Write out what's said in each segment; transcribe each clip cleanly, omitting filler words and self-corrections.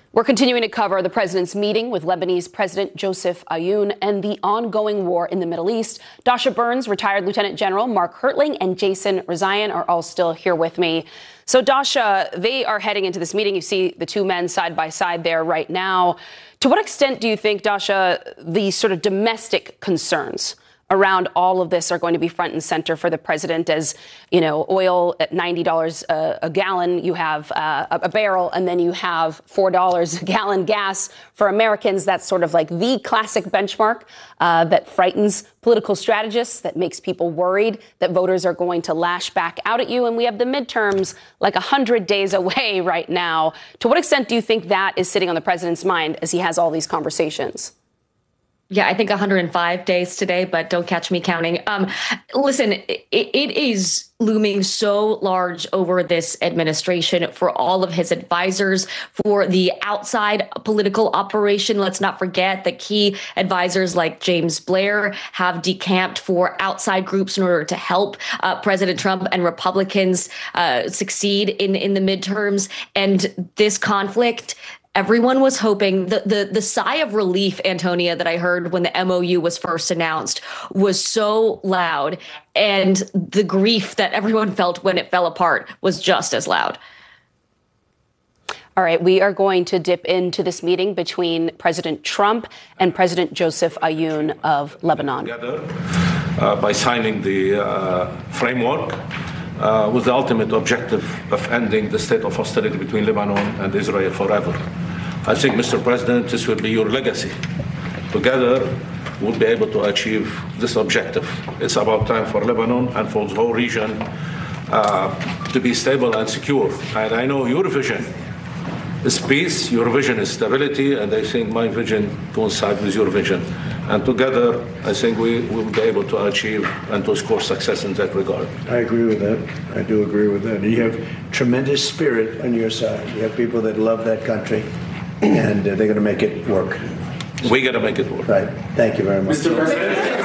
We're continuing to cover the president's meeting with Lebanese President Joseph Aoun and the ongoing war in the Middle East. Dasha Burns, retired Lieutenant General Mark Hertling, and Jason Rezaian are all still here with me. So, Dasha, they are heading into this meeting. You see the two men side by side there right now. To what extent do you think, Dasha, the sort of domestic concerns around all of this are going to be front and center for the president? As you know, oil at $90 a gallon, you have a barrel, and then you have $4 a gallon gas for Americans. That's sort of like the classic benchmark that frightens political strategists, that makes people worried that voters are going to lash back out at you. And we have the midterms like 100 days away right now. To what extent do you think that is sitting on the president's mind as he has all these conversations? Yeah, I think 105 days today, but don't catch me counting. Listen, it is looming so large over this administration, for all of his advisors, for the outside political operation. Let's not forget that key advisors like James Blair have decamped for outside groups in order to help President Trump and Republicans succeed in the midterms. And this conflict, everyone was hoping, the sigh of relief, Antonia, that I heard when the MOU was first announced was so loud. And the grief that everyone felt when it fell apart was just as loud. All right, we are going to dip into this meeting between President Trump and President Joseph Aoun of Lebanon. Together, by signing the framework with the ultimate objective of ending the state of hostility between Lebanon and Israel forever. I think, Mr. President, this will be your legacy. Together, we'll be able to achieve this objective. It's about time for Lebanon and for the whole region to be stable and secure. And I know your vision is peace, your vision is stability, and I think my vision coincides with your vision. And together, I think we will be able to achieve and to score success in that regard. I agree with that. I do agree with that. You have tremendous spirit on your side. You have people that love that country, and they're going to make it work. We got to make it work. Right. Thank you very much. Mr. President.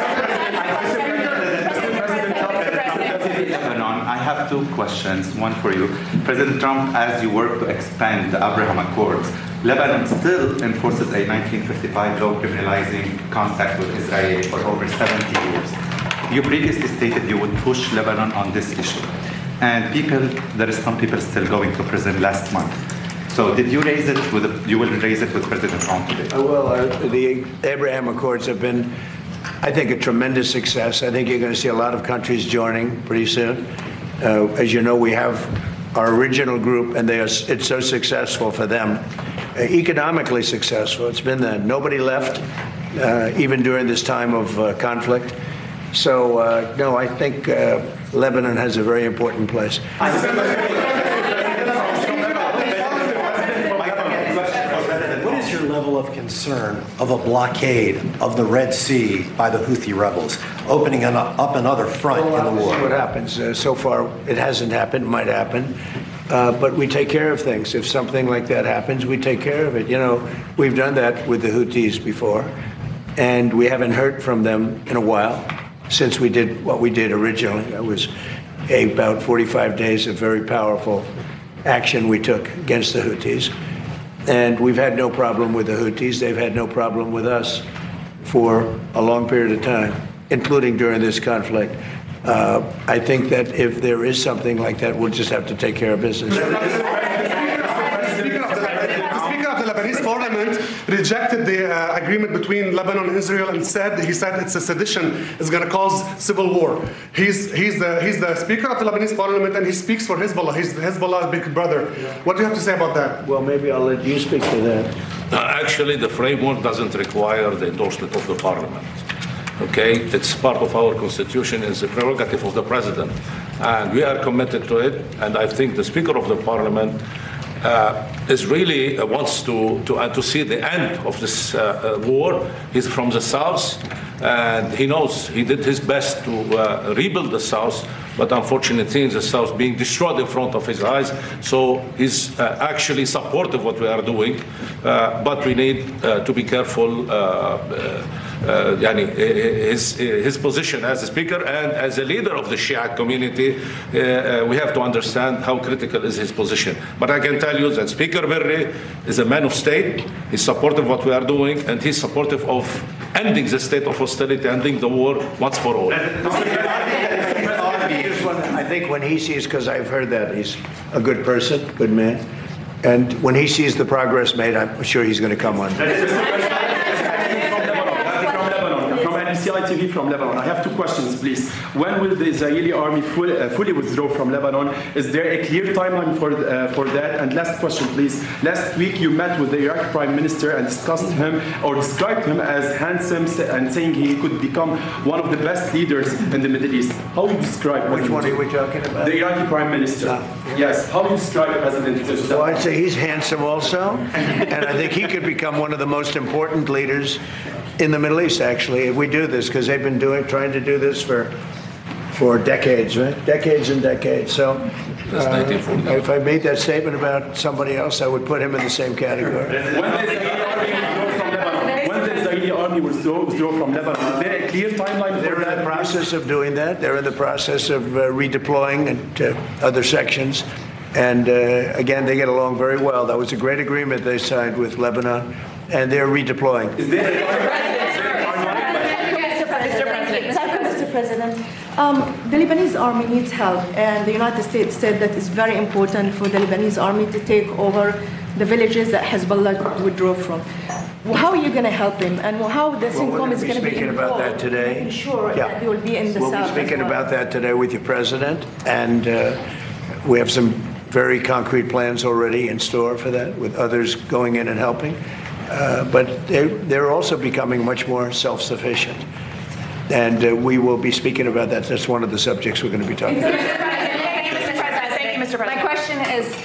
I have two questions, one for you. President Trump, as you work to expand the Abraham Accords, Lebanon still enforces a 1955 law criminalizing contact with Israel for over 70 years. You previously stated you would push Lebanon on this issue. And there is some people still going to prison last month. So did you raise it you will raise it with President Trump today? Well, the Abraham Accords have been, I think, a tremendous success. I think you're going to see a lot of countries joining pretty soon. As you know, we have our original group, and it's so successful for them. Economically successful. It's been that. Nobody left, even during this time of conflict. So, no, I think Lebanon has a very important place. What is your level of concern of a blockade of the Red Sea by the Houthi rebels, opening up another front in the war? See what happens. So far, it hasn't happened. It might happen. But we take care of things. If something like that happens, we take care of it. You know, we've done that with the Houthis before, and we haven't heard from them in a while since we did what we did originally. That was about 45 days of very powerful action we took against the Houthis. And we've had no problem with the Houthis. They've had no problem with us for a long period of time, including during this conflict. I think that if there is something like that, we'll just have to take care of business. The Speaker of the Lebanese Parliament rejected the agreement between Lebanon and Israel and he said it's a sedition. It's going to cause civil war. He's the Speaker of the Lebanese Parliament, and he speaks for Hezbollah. He's Hezbollah's big brother. What do you have to say about that? Well, maybe I'll let you speak to that. Actually, the framework doesn't require the endorsement of the Parliament. Okay, it's part of our constitution. It's a prerogative of the president, and we are committed to it. And I think the Speaker of the Parliament is really wants to see the end of this war. He's from the south, and he knows he did his best to rebuild the south, but unfortunately, the south being destroyed in front of his eyes. So he's actually supportive of what we are doing, but we need to be careful. his position as a speaker and as a leader of the Shia community. We have to understand how critical is his position. But I can tell you that Speaker Berri is a man of state. He's supportive of what we are doing, and he's supportive of ending the state of hostility, ending the war once for all. I think when he sees, because I've heard that, he's a good person, good man. And when he sees the progress made, I'm sure he's going to come on. CITV from Lebanon. I have two questions, please. When will the Israeli army fully withdraw from Lebanon? Is there a clear timeline for that? And last question, please. Last week you met with the Iraqi Prime Minister and discussed him or described him as handsome and saying he could become one of the best leaders in the Middle East. How do you describe Which one are we talking about? The Iraqi Prime Minister. Yes. How do you describe President Joseph? Well, I'd say he's handsome also, and I think he could become one of the most important leaders in the Middle East, actually, if we do this, because they've been trying to do this for decades, right? Decades and decades. So if I made that statement about somebody else, I would put him in the same category. When the Israeli army withdraw from Lebanon, is there a clear timeline for They're in the process of doing that. They're in the process of redeploying to other sections. And again, they get along very well. That was a great agreement they signed with Lebanon, and they're redeploying. Mr. President, the Lebanese army needs help, and the United States said that it's very important for the Lebanese army to take over the villages that Hezbollah withdrew from. How are you going to help them, and how the CENTCOM is going to be speaking about that today. Ensure that they will be in the south. We'll be speaking about that today with your president, and we have some very concrete plans already in store for that, with others going in and helping. But they're also becoming much more self-sufficient. And we will be speaking about that. That's one of the subjects we're going to be talking about. Thank you, Mr. President. My question is,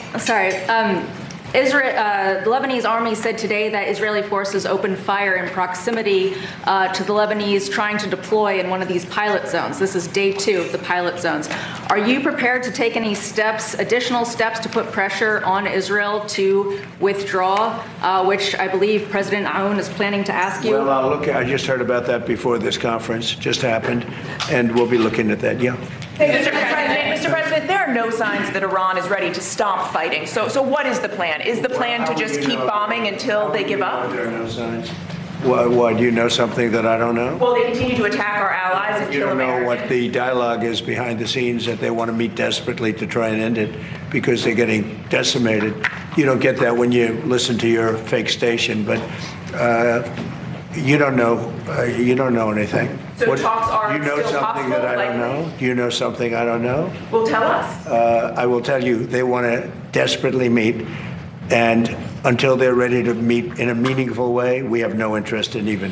the Lebanese army said today that Israeli forces opened fire in proximity to the Lebanese trying to deploy in one of these pilot zones. This is day 2 of the pilot zones. Are you prepared to take any additional steps to put pressure on Israel to withdraw, which I believe President Aoun is planning to ask you? Well, I just heard about that before this conference just happened, and we'll be looking at that, yeah. Mr. President, there are no signs that Iran is ready to stop fighting. So what is the plan? Is the plan to just keep bombing until they give up? There are no signs. Why, do you know something that I don't know? Well, they continue to attack our allies and kill Americans. You don't know what the dialogue is behind the scenes, that they want to meet desperately to try and end it because they're getting decimated. You don't get that when you listen to your fake station, but you don't know. You don't know anything. So talks are you know still something possible, that I don't know? Do you know something I don't know? Well, tell us. I will tell you. They want to desperately meet, and until they're ready to meet in a meaningful way, we have no interest in even.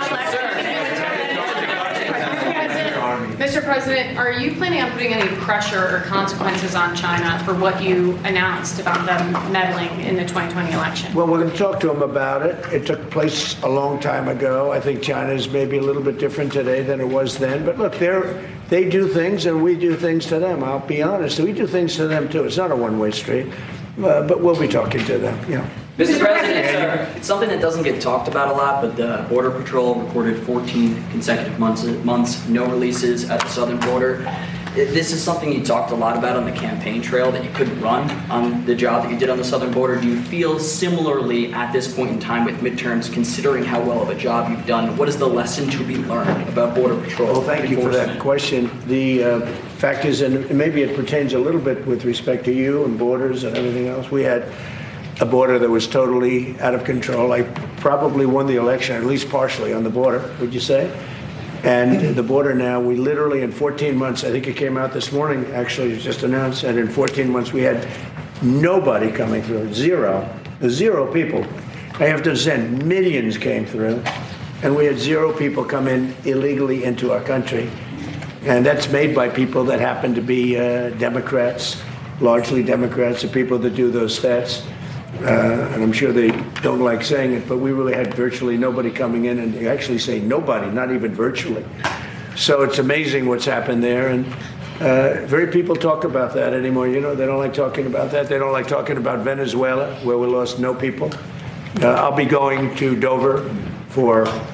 Mr. President, are you planning on putting any pressure or consequences on China for what you announced about them meddling in the 2020 election? Well, we're going to talk to them about it. It took place a long time ago. I think China is maybe a little bit different today than it was then. But look, they do things and we do things to them. I'll be honest. We do things to them, too. It's not a one-way street. But we'll be talking to them, yeah. Mr. President, it's something that doesn't get talked about a lot, but the Border Patrol recorded 14 consecutive months, no releases at the southern border. This is something you talked a lot about on the campaign trail, that you couldn't run on the job that you did on the southern border. Do you feel similarly at this point in time with midterms, considering how well of a job you've done? What is the lesson to be learned about Border Patrol? Well, thank you for that question. The fact is, and maybe it pertains a little bit with respect to you and borders and everything else, we had a border that was totally out of control. I probably won the election, at least partially, on the border, would you say? And the border now, we literally in 14 months, I think it came out this morning, actually, it was just announced, and in 14 months we had nobody coming through, zero people. I have to send millions came through, and we had 0 people come in illegally into our country. And that's made by people that happen to be Democrats, largely Democrats, the people that do those stats. And I'm sure they don't like saying it, but we really had virtually nobody coming in, and they actually say nobody, not even virtually. So it's amazing what's happened there, and very people talk about that anymore. You know, they don't like talking about that. They don't like talking about Venezuela, where we lost no people. I'll be going to Dover for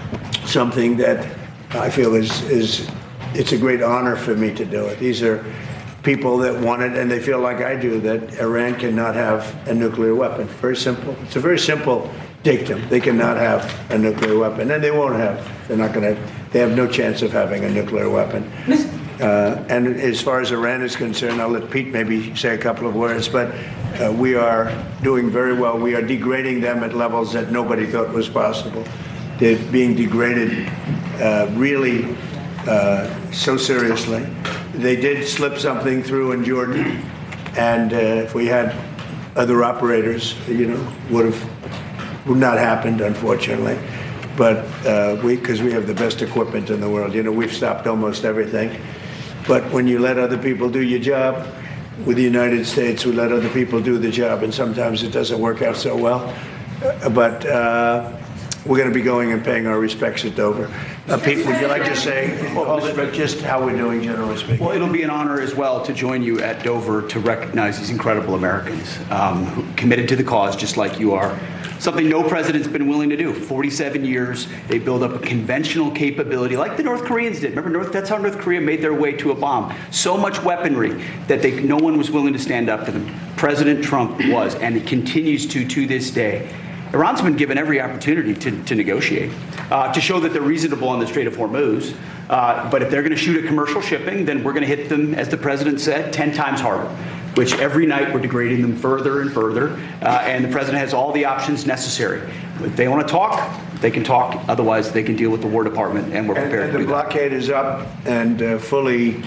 something that I feel is it's a great honor for me to do it. These are people that want it, and they feel like I do, that Iran cannot have a nuclear weapon. Very simple. It's a very simple dictum. They cannot have a nuclear weapon, and they won't have. They're not going to. They have no chance of having a nuclear weapon. And as far as Iran is concerned, I'll let Pete maybe say a couple of words, but we are doing very well. We are degrading them at levels that nobody thought was possible. They're being degraded really so seriously. They did slip something through in Jordan, and if we had other operators, would not happened, unfortunately. But because we have the best equipment in the world, we've stopped almost everything. But when you let other people do your job, with the United States, we let other people do the job, and sometimes it doesn't work out so well. But we're going to be going and paying our respects at Dover. Pete, would you like to say just how we're doing, generally speaking? Well, it'll be an honor as well to join you at Dover to recognize these incredible Americans who committed to the cause just like you are. Something no president's been willing to do. 47 years, they build up a conventional capability like the North Koreans did. Remember, that's how North Korea made their way to a bomb. So much weaponry that no one was willing to stand up to them. President Trump was, and he continues to this day. Iran's been given every opportunity to negotiate, to show that they're reasonable on the Strait of Hormuz. But if they're going to shoot at commercial shipping, then we're going to hit them, as the president said, 10 times harder, which every night we're degrading them further and further. And the president has all the options necessary. If they want to talk, they can talk. Otherwise, they can deal with the War Department, and we're prepared to do that. The blockade is up and fully,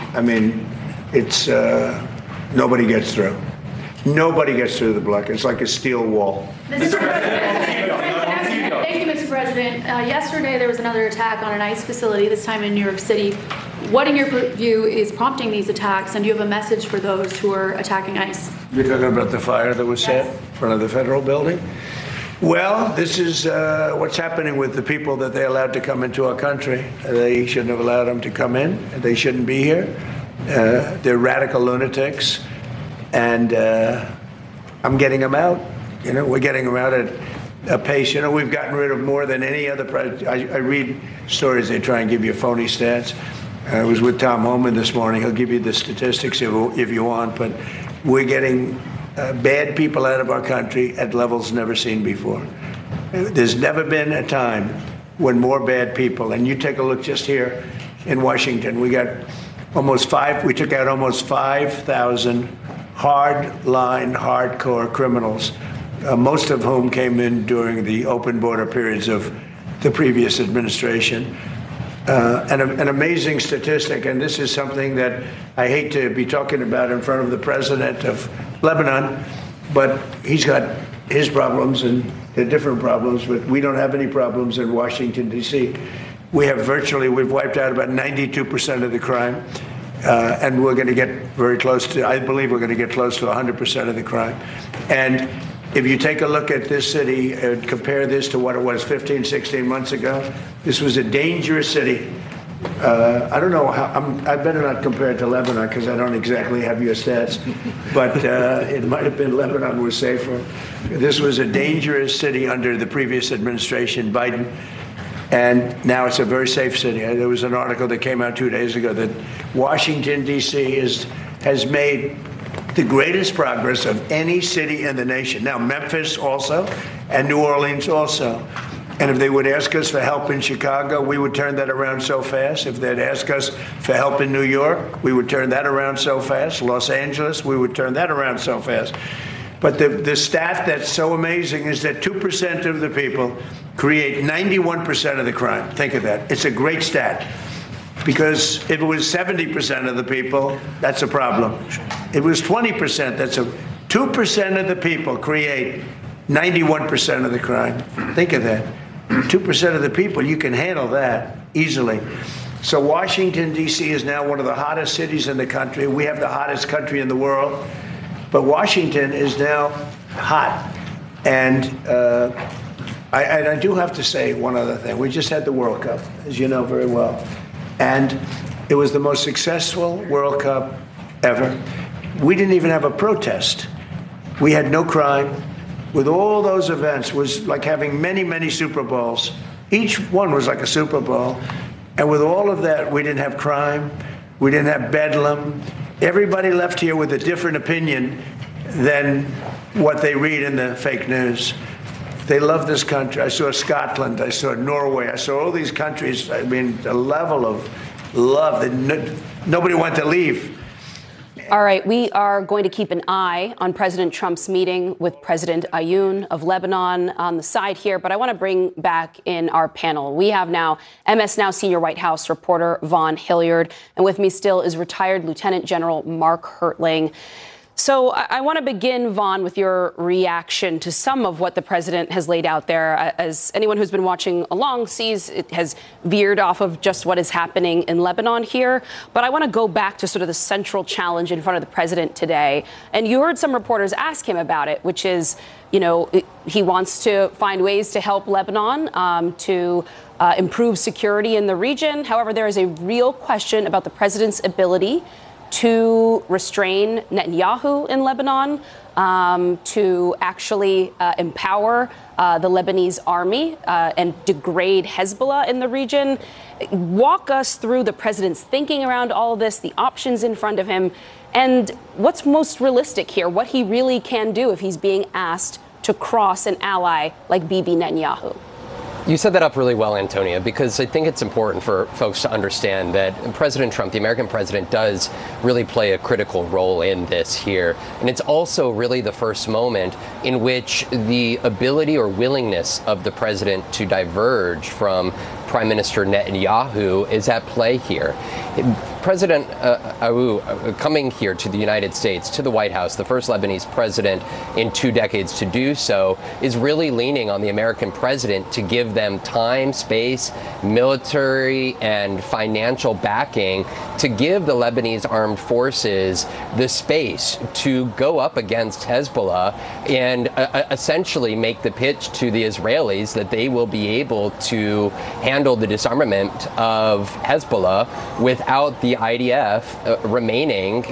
it's nobody gets through. Nobody gets through the blockade. It's like a steel wall. Mr. President. Thank you, Mr. President. Yesterday, there was another attack on an ICE facility, this time in New York City. What, in your view, is prompting these attacks, and do you have a message for those who are attacking ICE? You're talking about the fire that was set in front of the federal building? Well, this is what's happening with the people that they allowed to come into our country. They shouldn't have allowed them to come in. They shouldn't be here. They're radical lunatics. And I'm getting them out. We're getting them out at a pace. We've gotten rid of more than any other president. I read stories. They try and give you phony stats. I was with Tom Homan this morning. He'll give you the statistics if you want. But we're getting bad people out of our country at levels never seen before. There's never been a time when more bad people, and you take a look just here in Washington, we took out almost 5,000 hard-line, hardcore criminals, most of whom came in during the open border periods of the previous administration. An amazing statistic, and this is something that I hate to be talking about in front of the president of Lebanon, but he's got his problems and they're different problems, but we don't have any problems in Washington, D.C. We've wiped out about 92% of the crime. And we're going to get very close to, I believe we're going to get close to 100% of the crime. And if you take a look at this city and compare this to what it was 15, 16 months ago, this was a dangerous city. I don't know how, I better not compare it to Lebanon because I don't exactly have your stats, but it might have been Lebanon was safer. This was a dangerous city under the previous administration, Biden. And now it's a very safe city. There was an article that came out 2 days ago that Washington, D.C. has made the greatest progress of any city in the nation. Now, Memphis also, and New Orleans also. And if they would ask us for help in Chicago, we would turn that around so fast. If they'd ask us for help in New York, we would turn that around so fast. Los Angeles, we would turn that around so fast. But the stat that's so amazing is that 2% of the people create 91% of the crime. Think of that. It's a great stat. Because if it was 70% of the people, that's a problem. It was 20%, 2% of the people create 91% of the crime. Think of that. 2% of the people, you can handle that easily. So Washington, D.C. is now one of the hottest cities in the country. We have the hottest country in the world. But Washington is now hot. And I do have to say one other thing. We just had the World Cup, as you know very well. And it was the most successful World Cup ever. We didn't even have a protest. We had no crime. With all those events, it was like having many, many Super Bowls Each one was like a Super Bowl. And with all of that, we didn't have crime. We didn't have bedlam. Everybody left here with a different opinion than what they read in the fake news. They love this country. I saw Scotland. I saw Norway. I saw all these countries. I mean, the level of love that nobody wanted to leave. All right, we are going to keep an eye on President Trump's meeting with President Ayoun of Lebanon on the side here, but I want to bring back in our panel. We have now MS Now senior White House reporter Vaughn Hilliard, and with me still is retired Lieutenant General Mark Hertling. So I want to begin, Vaughn, with your reaction to some of what the president has laid out there. As anyone who's been watching along sees, it has veered off of just what is happening in Lebanon here. But I want to go back to sort of the central challenge in front of the president today. And you heard some reporters ask him about it, which is, you know, he wants to find ways to help Lebanon, to improve security in the region. However, there is a real question about the president's ability to restrain Netanyahu in Lebanon, to actually empower the Lebanese army and degrade Hezbollah in the region. Walk us through the president's thinking around all of this, the options in front of him, and what's most realistic here, what he really can do if he's being asked to cross an ally like Bibi Netanyahu. You set that up really well, Antonia, because I think it's important for folks to understand that President Trump, the American president, does really play a critical role in this here. And it's also really the first moment in which the ability or willingness of the president to diverge from Prime Minister Netanyahu is at play here. President Ayoun coming here to the United States, to the White House, the first Lebanese president in 2 decades to do so, is really leaning on the American president to give them time, space, military and financial backing to give the Lebanese armed forces the space to go up against Hezbollah and essentially make the pitch to the Israelis that they will be able to handle the disarmament of Hezbollah without the IDF remaining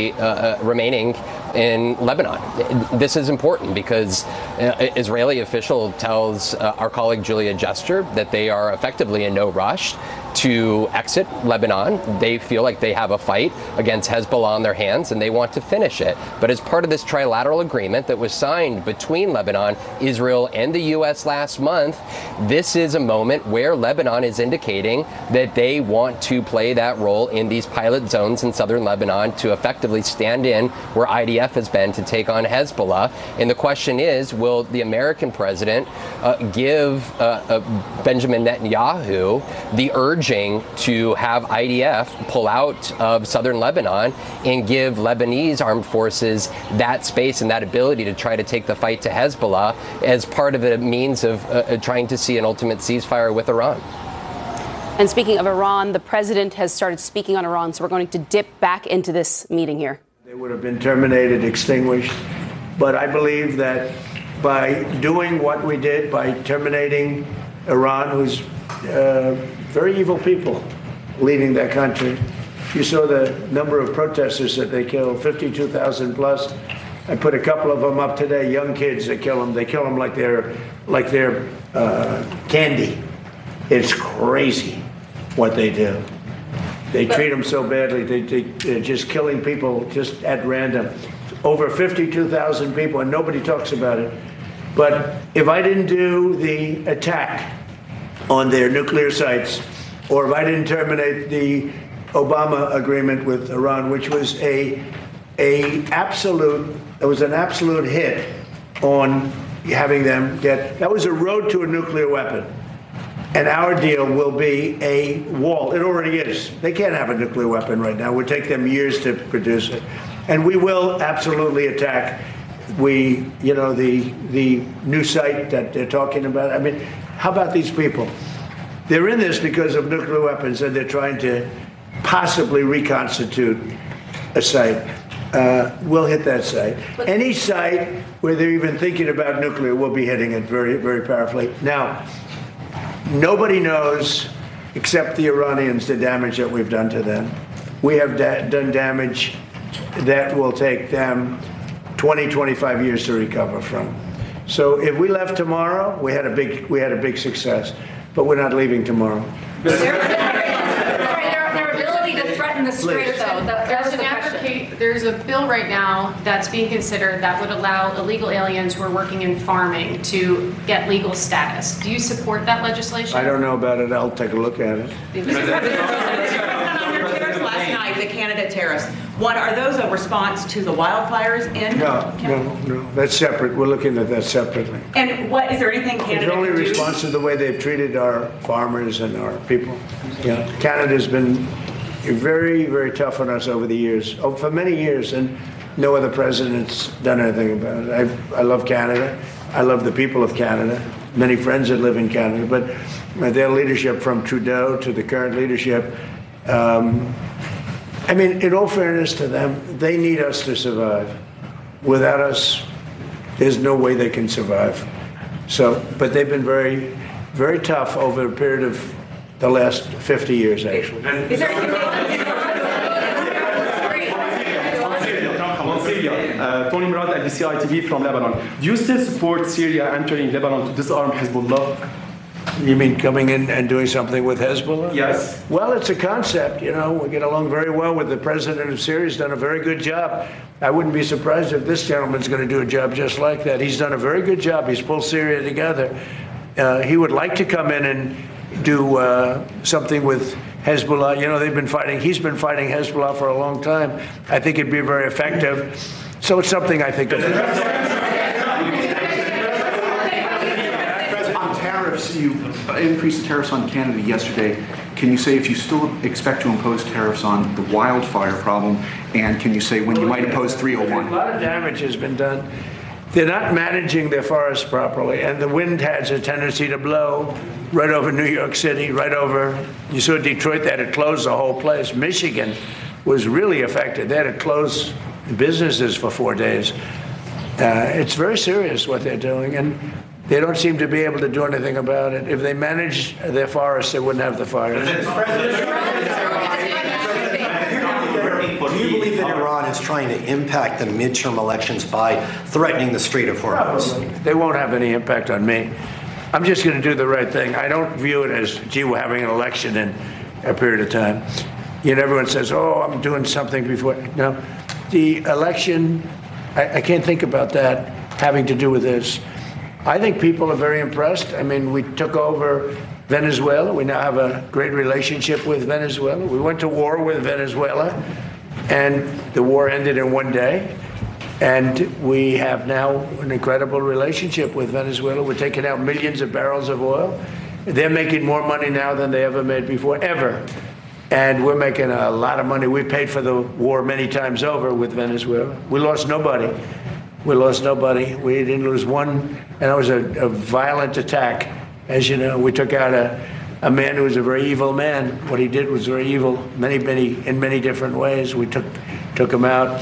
in Lebanon. This is important because Israeli official tells our colleague Julia Jester that they are effectively in no rush to exit Lebanon. They feel like they have a fight against Hezbollah on their hands and they want to finish it. But as part of this trilateral agreement that was signed between Lebanon, Israel, and the U.S. last month, this is a moment where Lebanon is indicating that they want to play that role in these pilot zones in southern Lebanon to effectively stand in where IDF has been to take on Hezbollah. And the question is, will the American president give Benjamin Netanyahu the urging to have IDF pull out of southern Lebanon and give Lebanese armed forces that space and that ability to try to take the fight to Hezbollah as part of a means of trying to see an ultimate ceasefire with Iran? And speaking of Iran, the president has started speaking on Iran, so we're going to dip back into this meeting here. They would have been terminated, extinguished. But I believe that by doing what we did, by terminating Iran, who's very evil people leading that country. You saw the number of protesters that they killed, 52,000 plus. I put a couple of them up today, young kids that kill them. They kill them like they're candy. It's crazy what they do. They treat them so badly. They're just killing people just at random. Over 52,000 people, and nobody talks about it. But if I didn't do the attack on their nuclear sites, or if I didn't terminate the Obama agreement with Iran, which was an absolute hit on having them that was a road to a nuclear weapon. And our deal will be a wall. It already is. They can't have a nuclear weapon right now. It would take them years to produce it. And we will absolutely attack the new site that they're talking about. I mean, how about these people? They're in this because of nuclear weapons, and they're trying to possibly reconstitute a site. We'll hit that site. Any site where they're even thinking about nuclear, we'll be hitting it very, very powerfully. Now, nobody knows, except the Iranians, the damage that we've done to them. We have done damage that will take them 20, 25 years to recover from. So if we left tomorrow, we had a big success. but we're not leaving tomorrow. Their ability to threaten the Strait, though. There's a bill right now that's being considered that would allow illegal aliens who are working in farming to get legal status. Do you support that legislation? I don't know about it. I'll take a look at it. Last night, the Canada tariffs. Are those a response to the wildfires in? No. That's separate. We're looking at that separately. And is there anything Canada It's only can do? response to the way they've treated our farmers and our people. Yeah, Canada's been very, very tough on us over the years, for many years, and no other president's done anything about it. I love Canada. I love the people of Canada. Many friends that live in Canada, but their leadership, from Trudeau to the current leadership, I mean, in all fairness to them, they need us to survive. Without us, there's no way they can survive. So, but they've been very, very tough over a period of the last 50 years, actually. Is there Tony Murad, LBC ITV from Lebanon. Do you still support Syria entering Lebanon to disarm Hezbollah? You mean coming in and doing something with Hezbollah? Yes. Well, it's a concept, you know. We get along very well with the president of Syria. He's done a very good job. I wouldn't be surprised if this gentleman's going to do a job just like that. He's done a very good job. He's pulled Syria together. He would like to come in and do something with Hezbollah. You know, they've been fighting. He's been fighting Hezbollah for a long time. I think it'd be very effective. So it's something I think of. On tariffs, you increased the tariffs on Canada yesterday. Can you say if you still expect to impose tariffs on the wildfire problem, and can you say when you might impose 301? A lot of damage has been done. They're not managing their forests properly, and the wind has a tendency to blow right over New York City, right over, you saw Detroit, they had to close the whole place. Michigan was really affected. They had to close businesses for 4 days. It's very serious what they're doing, and they don't seem to be able to do anything about it. If they managed their forests, they wouldn't have the fires. Do you believe that Iran is trying to impact the midterm elections by threatening the Strait of Hormuz? Probably. They won't have any impact on me. I'm just going to do the right thing. I don't view it as, gee, we're having an election in a period of time. You know, everyone says, oh, I'm doing something before. No, the election, I can't think about that having to do with this. I think people are very impressed. I mean, we took over Venezuela. We now have a great relationship with Venezuela. We went to war with Venezuela, and the war ended in 1 day. And we have now an incredible relationship with Venezuela. We're taking out millions of barrels of oil. They're making more money now than they ever made before, ever. And we're making a lot of money. We've paid for the war many times over with Venezuela. We lost nobody. We lost nobody. We didn't lose one. And it was a violent attack. As you know, we took out a man who was a very evil man. What he did was very evil, in many different ways. We took him out.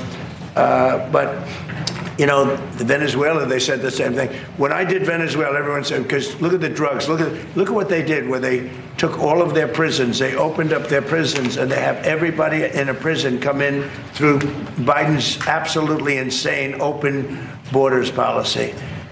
But, you know, Venezuela, they said the same thing. When I did Venezuela, everyone said, because look at the drugs. Look at what they did, where they took all of their prisons. They opened up their prisons, and they have everybody in a prison come in through Biden's absolutely insane open borders policy.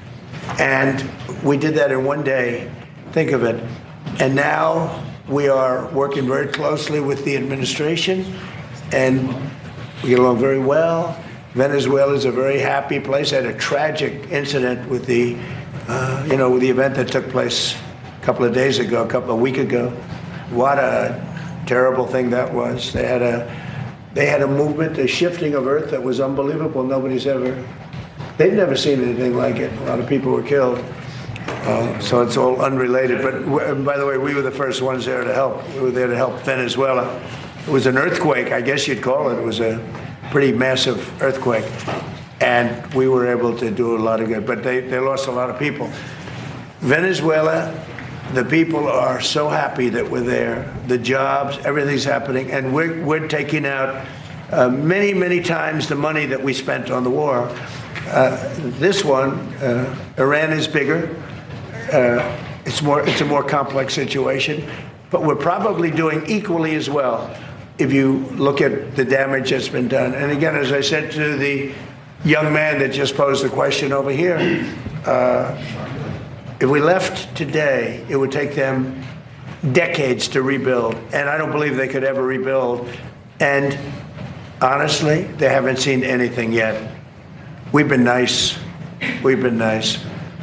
And we did that in 1 day. Think of it. And now we are working very closely with the administration, and we get along very well. Venezuela is a very happy place. I had a tragic incident with the, with the event that took place a week ago. What a terrible thing that was. They had a movement, a shifting of earth that was unbelievable. They've never seen anything like it. A lot of people were killed. So it's all unrelated. But by the way, we were the first ones there to help. We were there to help Venezuela. It was an earthquake, I guess you'd call it. It was a pretty massive earthquake. And we were able to do a lot of good. But they lost a lot of people. Venezuela, the people are so happy that we're there. The jobs, everything's happening. And we're taking out many, many times the money that we spent on the war. This one, Iran is bigger. It's a more complex situation. But we're probably doing equally as well if you look at the damage that's been done. And again, as I said to the young man that just posed the question over here, if we left today, it would take them decades to rebuild, and I don't believe they could ever rebuild. And honestly, they haven't seen anything yet. We've been nice. We've been nice.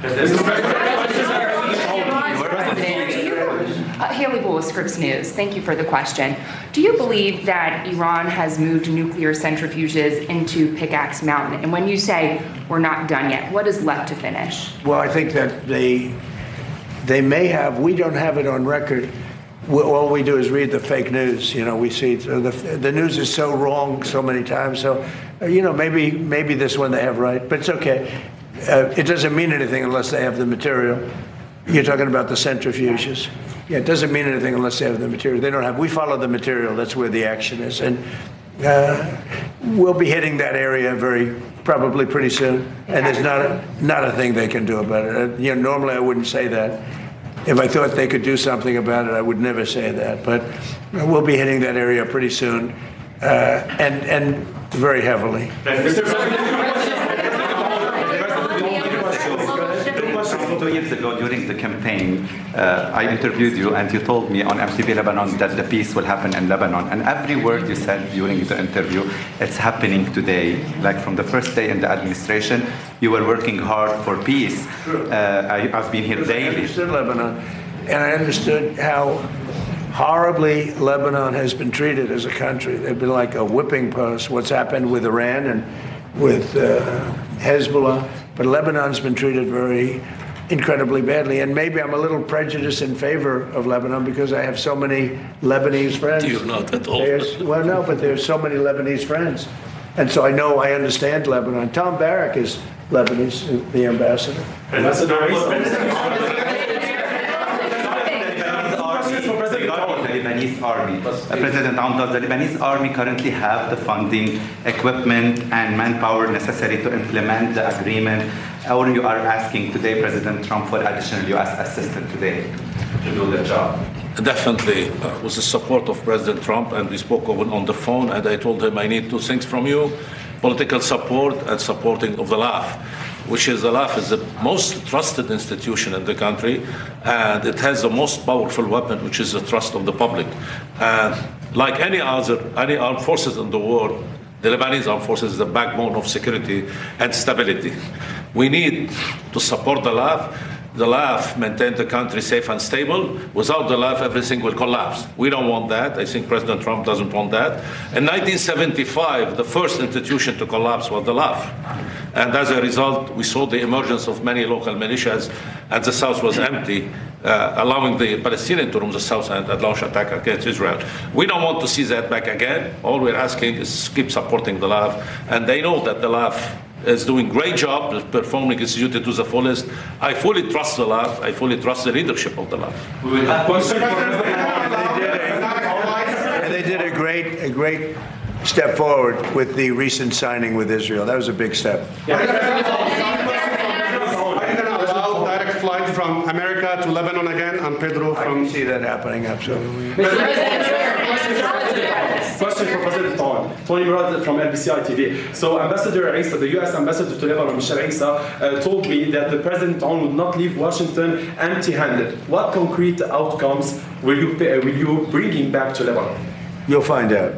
Haley Bull, Scripps News. Thank you for the question. Do you believe that Iran has moved nuclear centrifuges into Pickaxe Mountain? And when you say we're not done yet, what is left to finish? Well, I think that they may have. We don't have it on record. All we do is read the fake news. You know, we see the news is so wrong so many times. So, you know, maybe this one they have right, but it's okay. It doesn't mean anything unless they have the material. You're talking about the centrifuges. Yeah, it doesn't mean anything unless they have the material. They don't have. We follow the material. That's where the action is, and we'll be hitting that area probably pretty soon. And there's not a thing they can do about it. You know, normally I wouldn't say that. If I thought they could do something about it, I would never say that. But we'll be hitting that area pretty soon, and very heavily. Two years ago, during the campaign, I interviewed you, and you told me on MTV Lebanon that the peace will happen in Lebanon. And every word you said during the interview, it's happening today. Like from the first day in the administration, you were working hard for peace. I've been here daily. I understood Lebanon, and I understood how horribly Lebanon has been treated as a country. They've been like a whipping post. What's happened with Iran and with Hezbollah, but Lebanon's been treated incredibly badly, and maybe I'm a little prejudiced in favor of Lebanon because I have so many Lebanese friends. You're not at all. Well, no, but there's so many Lebanese friends, and so I understand Lebanon. Tom Barrack is Lebanese, the ambassador. Lebanese army. President Aoun, does the Lebanese army currently have the funding, equipment, and manpower necessary to implement the agreement? Or you are asking today President Trump for additional U.S. assistance today to do the job? Definitely, with the support of President Trump, and we spoke on the phone, and I told him I need two things from you: political support and supporting of the LAF, which is the LAF is the most trusted institution in the country, and it has the most powerful weapon, which is the trust of the public. And like any armed forces in the world, the Lebanese armed forces is the backbone of security and stability. We need to support the LAF. The LAF maintain the country safe and stable. Without the LAF, everything will collapse. We don't want that. I think President Trump doesn't want that. In 1975, the first institution to collapse was the LAF. And as a result, we saw the emergence of many local militias, and the south was empty, allowing the Palestinians to roam the south and launch attack against Israel. We don't want to see that back again. All we're asking is keep supporting the LAF, and they know that the LAF is doing a great job, performing its duty to the fullest. I fully trust the LAF. I fully trust the leadership of the LAF. They did a great step forward with the recent signing with Israel. That was a big step. Are you going to allow direct flight from America to Lebanon again? I'm Pedro from... I can see that happening, absolutely. Question for President Aoun. Tony Murad from LBCI TV. So Ambassador Issa, the U.S. Ambassador to Lebanon, Michel Issa, told me that the President Aoun would not leave Washington empty-handed. What concrete outcomes will you bring back to Lebanon? You'll find out.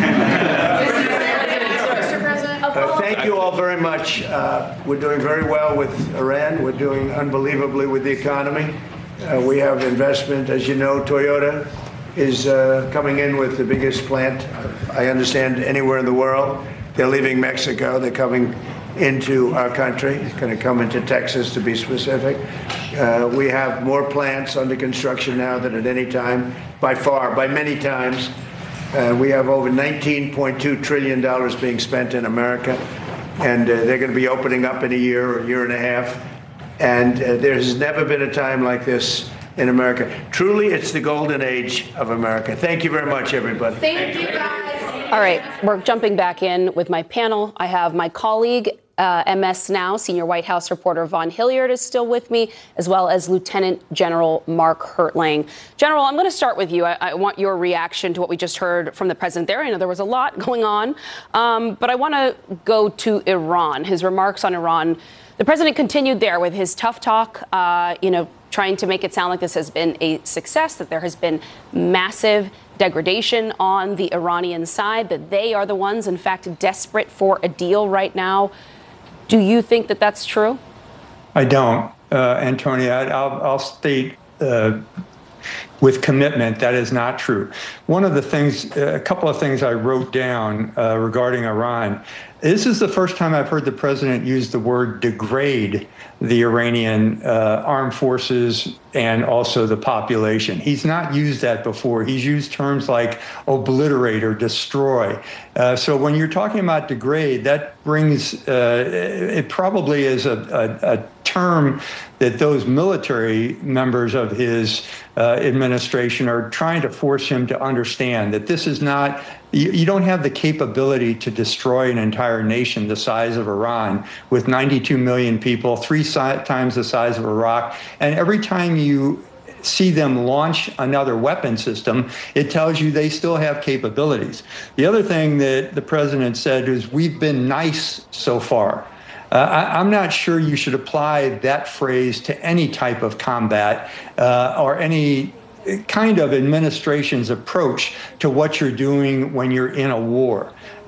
Thank you all very much. We're doing very well with Iran. We're doing unbelievably with the economy. We have investment. As you know, Toyota is coming in with the biggest plant, I understand, anywhere in the world. They're leaving Mexico. They're coming into our country. It's going to come into Texas, to be specific. We have more plants under construction now than at any time, by many times. We have over $19.2 trillion being spent in America, and they're going to be opening up in a year or year and a half. And there has never been a time like this in America. Truly, it's the golden age of America. Thank you very much, everybody. Thank you, guys. All right, we're jumping back in with my panel. I have my colleague MS Now senior White House reporter Vaughn Hilliard is still with me, as well as Lieutenant General Mark Hertling. General, I'm going to start with you. I want your reaction to what we just heard from the president there. I know there was a lot going on, but I want to go to Iran, his remarks on Iran. The president continued there with his tough talk, trying to make it sound like this has been a success, that there has been massive degradation on the Iranian side, that they are the ones, in fact, desperate for a deal right now. Do you think that that's true? I don't, Antonia. I'll state with commitment that is not true. One of the things, a couple of things I wrote down regarding Iran. This is the first time I've heard the president use the word degrade the Iranian armed forces and also the population. He's not used that before. He's used terms like obliterate or destroy. So when you're talking about degrade, that brings, it probably is a term that those military members of his administration are trying to force him to understand that this is not, you don't have the capability to destroy an entire nation the size of Iran with 92 million people, 3 times the size of Iraq. And every time you see them launch another weapon system, it tells you they still have capabilities. The other thing that the president said is we've been nice so far. I'm not sure you should apply that phrase to any type of combat or any kind of administration's approach to what you're doing when you're in a war.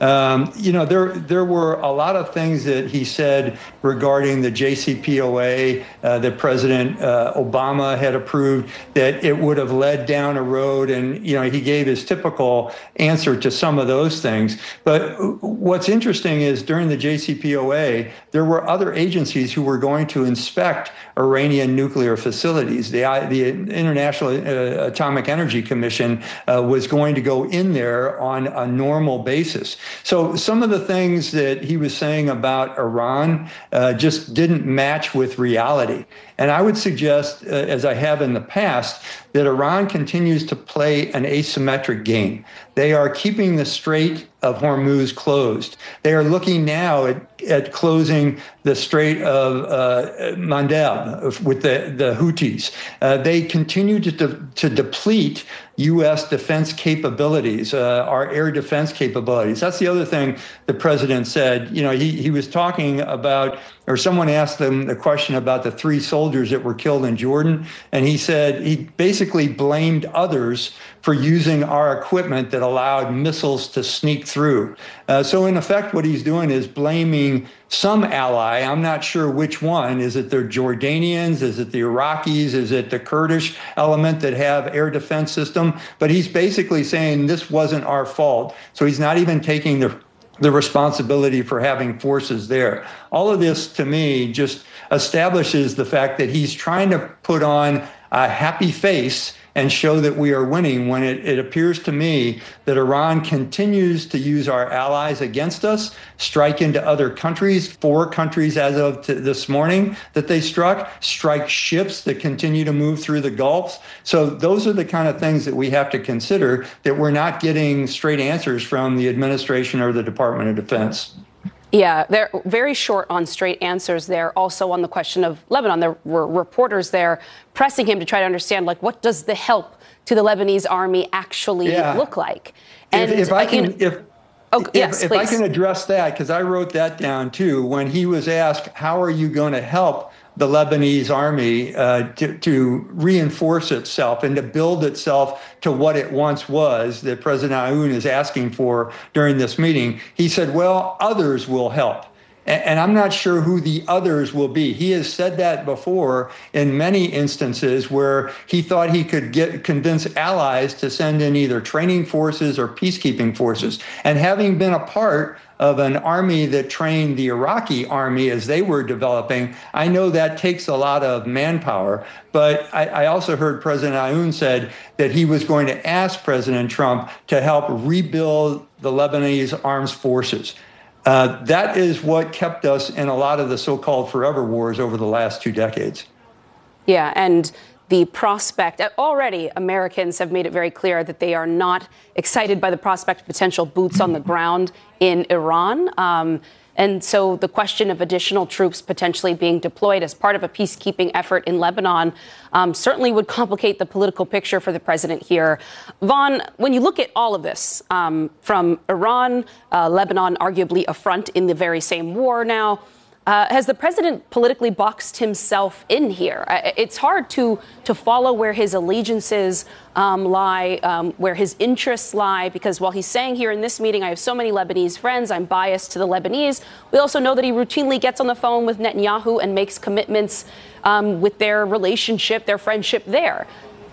There were a lot of things that he said regarding the JCPOA that President Obama had approved, that it would have led down a road. And, he gave his typical answer to some of those things. But what's interesting is during the JCPOA, there were other agencies who were going to inspect Iranian nuclear facilities. The International Atomic Energy Commission was going to go in there on a normal basis. So some of the things that he was saying about Iran just didn't match with reality. And I would suggest, as I have in the past, that Iran continues to play an asymmetric game. They are keeping the Strait of Hormuz closed. They are looking now at closing the Strait of Mandeb with the Houthis. They continue to deplete U.S. defense capabilities, our air defense capabilities. That's the other thing the president said. He was talking about, or someone asked him the question about the 3 soldiers that were killed in Jordan. And he said he basically blamed others for using our equipment that allowed missiles to sneak through. So in effect, what he's doing is blaming some ally. I'm not sure which one. Is it the Jordanians? Is it the Iraqis? Is it the Kurdish element that have air defense system? But he's basically saying this wasn't our fault. So he's not even taking the responsibility for having forces there. All of this, to me, just establishes the fact that he's trying to put on a happy face and show that we are winning, when it appears to me that Iran continues to use our allies against us, strike into other countries, 4 countries as of this morning that they strike ships that continue to move through the Gulf. So those are the kind of things that we have to consider, that we're not getting straight answers from the administration or the Department of Defense. Yeah, they're very short on straight answers there. Also on the question of Lebanon, there were reporters there pressing him to try to understand, what does the help to the Lebanese army actually look like? And if I can address that, because I wrote that down too, when he was asked, how are you going to help the Lebanese army to reinforce itself and to build itself to what it once was, that President Aoun is asking for during this meeting, he said, well, others will help. And I'm not sure who the others will be. He has said that before in many instances where he thought he could convince allies to send in either training forces or peacekeeping forces. And having been a part of an army that trained the Iraqi army as they were developing, I know that takes a lot of manpower. But I also heard President Aoun said that he was going to ask President Trump to help rebuild the Lebanese armed forces. That is what kept us in a lot of the so-called forever wars over the last 2 decades. Yeah, and the prospect, already Americans have made it very clear that they are not excited by the prospect of potential boots on the ground in Iran. And so the question of additional troops potentially being deployed as part of a peacekeeping effort in Lebanon certainly would complicate the political picture for the president here. Vaughn, when you look at all of this, from Iran, Lebanon arguably a front in the very same war now, has the president politically boxed himself in here? It's hard to follow where his allegiances lie, where his interests lie, because while he's saying here in this meeting, I have so many Lebanese friends, I'm biased to the Lebanese, we also know that he routinely gets on the phone with Netanyahu and makes commitments with their relationship, their friendship there.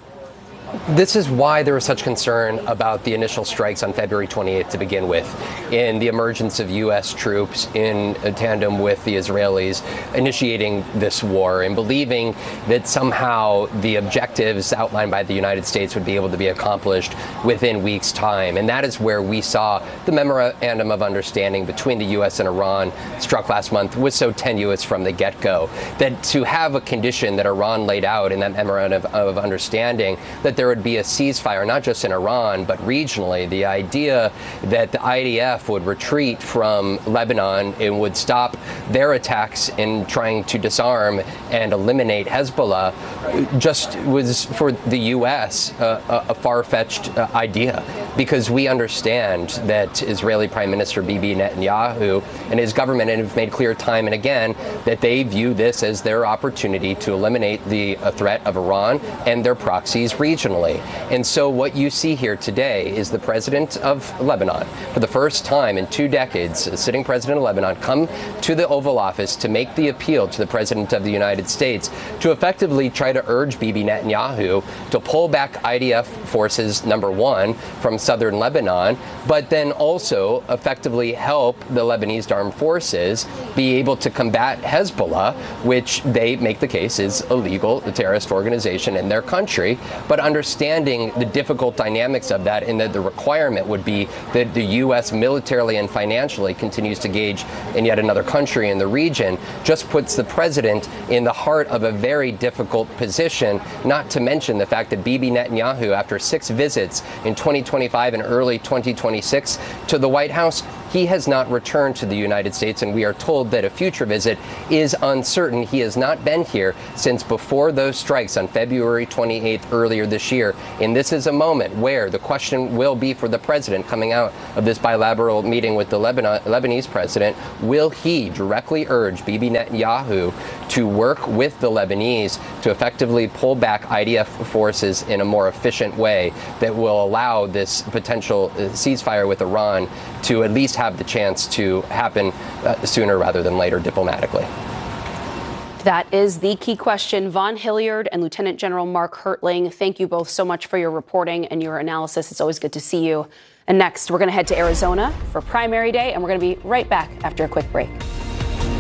This is why there was such concern about the initial strikes on February 28th to begin with, in the emergence of U.S. troops in tandem with the Israelis initiating this war and believing that somehow the objectives outlined by the United States would be able to be accomplished within weeks' time. And that is where we saw the memorandum of understanding between the U.S. and Iran struck last month was so tenuous from the get-go that to have a condition that Iran laid out in that memorandum of understanding that there would be a ceasefire, not just in Iran, but regionally. The idea that the IDF would retreat from Lebanon and would stop their attacks in trying to disarm and eliminate Hezbollah just was, for the U.S., a far-fetched idea, because we understand that Israeli Prime Minister Bibi Netanyahu and his government have made clear time and again that they view this as their opportunity to eliminate the threat of Iran and their proxies regionally. And so what you see here today is the president of Lebanon, for the first time in 2 decades, a sitting president of Lebanon, come to the Oval Office to make the appeal to the president of the United States to effectively try to urge Bibi Netanyahu to pull back IDF forces, number one, from southern Lebanon, but then also effectively help the Lebanese armed forces be able to combat Hezbollah, which they make the case is illegal, the terrorist organization in their country, but understanding the difficult dynamics of that, and that the requirement would be that the U.S. militarily and financially continues to engage in yet another country in the region, just puts the president in the heart of a very difficult position, not to mention the fact that Bibi Netanyahu, after 6 visits in 2025 and early 2026 to the White House, he has not returned to the United States, and we are told that a future visit is uncertain. He has not been here since before those strikes on February 28th earlier this year. And this is a moment where the question will be for the president coming out of this bilateral meeting with the Lebanese president, will he directly urge Bibi Netanyahu to work with the Lebanese to effectively pull back IDF forces in a more efficient way that will allow this potential ceasefire with Iran to at least have the chance to happen sooner rather than later diplomatically. That is the key question. Vaughn Hilliard and Lieutenant General Mark Hertling, thank you both so much for your reporting and your analysis. It's always good to see you. And next, we're going to head to Arizona for primary day, and we're going to be right back after a quick break.